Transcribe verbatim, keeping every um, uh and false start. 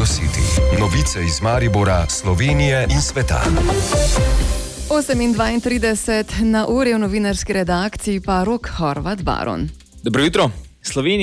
Radio City. Novice iz Maribora, Slovenije in sveta. osem dvaintrideset na uri v novinarski redakciji pa Rok Horvat Baron. Dobro jutro. Slovenija